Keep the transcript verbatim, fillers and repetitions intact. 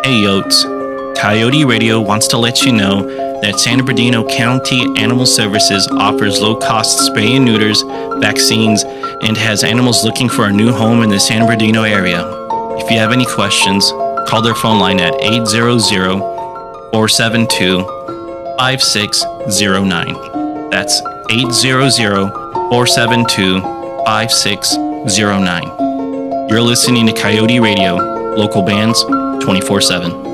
Hey Yotes, Coyote Radio wants to let you know that San Bernardino County Animal Services offers low-cost spay and neuters, vaccines, and has animals looking for a new home in the San Bernardino area. If you have any questions, call their phone line at eight hundred, four seven two, five six zero nine. That's eight hundred, four seven two, five six zero nine. You're listening to Coyote Radio, local bands, twenty-four seven.